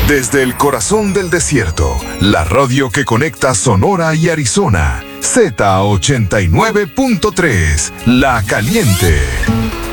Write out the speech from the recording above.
Desde el corazón del desierto, la radio que conecta Sonora y Arizona, Z89.3, La Caliente.